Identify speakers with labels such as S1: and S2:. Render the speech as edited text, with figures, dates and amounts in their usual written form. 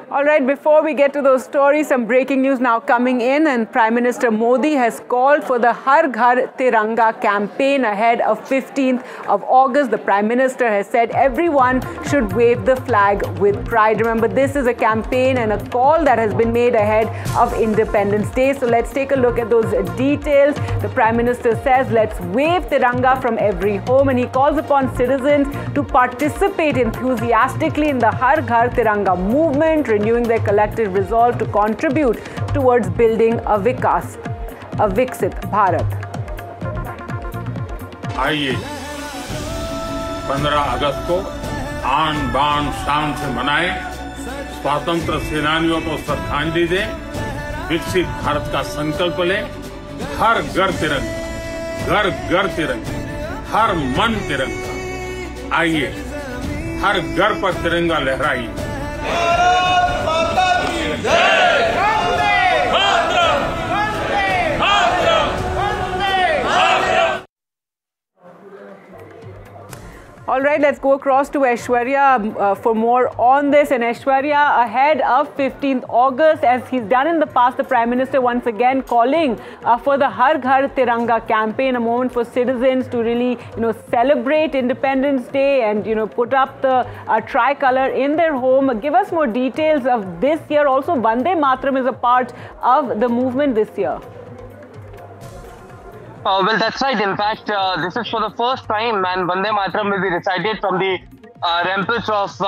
S1: All right, before we get to those stories, some breaking news now coming in, and Prime Minister Modi has called for the Har Ghar Tiranga campaign ahead of 15th of August. The Prime Minister has said everyone should wave the flag with pride. Remember, this is a campaign and a call that has been made ahead of Independence Day. So let's take a look at those details. The Prime Minister says, let's wave Tiranga from every home, and he calls upon citizens to participate enthusiastically in the Har Ghar Tiranga movement, renewing their collective resolve to contribute towards building a Viksit Bharat.
S2: आइए 15 अगस्त को आन बान शान से मनाएं, स्वतंत्र सेनानियों को श्रद्धांजलि दें, विकसित भारत का संकल्प लें। हर घर तिरंगा, घर घर तिरंगा, हर मन तिरंगा। आइए हर घर पर तिरंगा लहराइए।
S1: All right, let's go across to Aishwarya for more on this. And Aishwarya, ahead of 15th August, as he's done in the past, the Prime Minister once again calling for the Har Ghar Tiranga campaign, a moment for citizens to really, celebrate Independence Day and, put up the tricolor in their home. Give us more details of this year. Also, Vande Mataram is a part of the movement this year.
S3: Well, that's right. In fact, this is for the first time, and Vande Mataram will be recited from the ramparts of